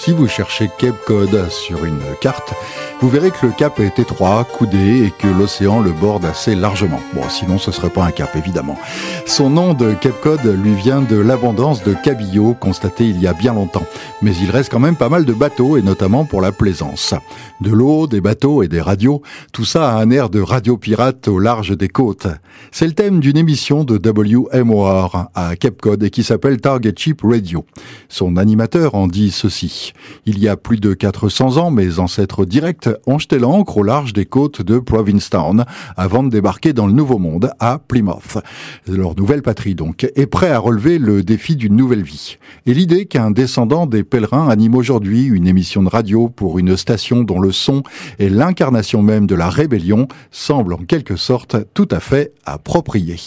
si vous cherchez Cape Cod sur une carte, vous verrez que le cap est étroit, coudé et que l'océan le borde assez largement. Bon, sinon ce serait pas un cap, évidemment. Son nom de Cape Cod lui vient de l'abondance de cabillots constatée il y a bien longtemps. Mais il reste quand même pas mal de bateaux, et notamment pour la plaisance. De l'eau, des bateaux et des radios, tout ça a un air de radio pirate au large des côtes. C'est le thème d'une émission de WMOR à Cape Cod et qui s'appelle Target Ship Radio. Son animateur en dit ceci. Il y a plus de 400 ans, mes ancêtres directs ont jeté l'ancre au large des côtes de Provincetown avant de débarquer dans le Nouveau Monde à Plymouth. Leur nouvelle patrie donc est prêt à relever le défi d'une nouvelle vie. Et l'idée qu'un descendant des pèlerins anime aujourd'hui une émission de radio pour une station dont le son est l'incarnation même de la rébellion semble en quelque sorte tout à fait appropriée.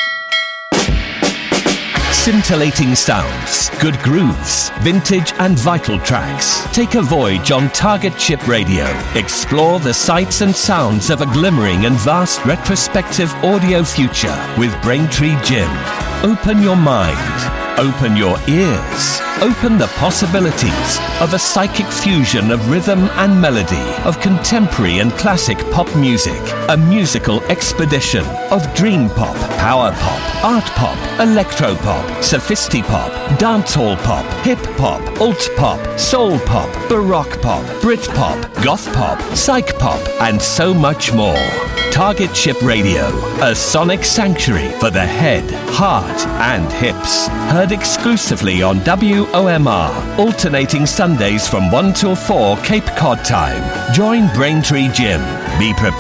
Scintillating sounds, good grooves, vintage and vital tracks. Take a voyage on Target Ship Radio. Explore the sights and sounds of a glimmering and vast retrospective audio future with Braintree Jim. Open your mind. Open your ears. Open the possibilities of a psychic fusion of rhythm and melody, of contemporary and classic pop music, a musical expedition of dream pop, power pop, art pop, electro pop, sophisti-pop, dancehall pop, hip hop, alt pop, soul pop, baroque pop, Brit pop, goth pop, psych pop, and so much more. Target Ship Radio, a sonic sanctuary for the head, heart, and hips. Heard exclusively on WOMR, alternating Sundays from 1 till 4 Cape Cod time. Join Braintree Jim. Be prepared